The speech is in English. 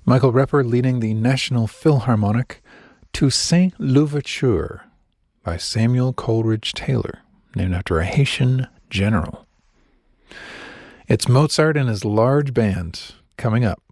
Michael Repper leading the National Philharmonic Toussaint Louverture by Samuel Coleridge Taylor, named after a Haitian general. It's Mozart and his large band coming up